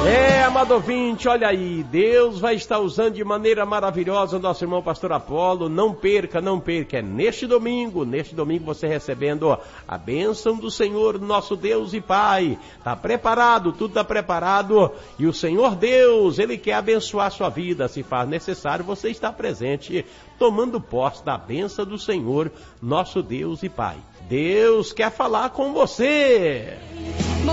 Amado ouvinte, olha aí, Deus vai estar usando de maneira maravilhosa o nosso irmão Pastor Apolo. Não perca, é neste domingo você recebendo a bênção do Senhor, nosso Deus e Pai. Tá preparado, tudo tá preparado, e o Senhor Deus, Ele quer abençoar a sua vida. Se faz necessário, você está presente, tomando posse da bênção do Senhor, nosso Deus e Pai. Deus quer falar com você.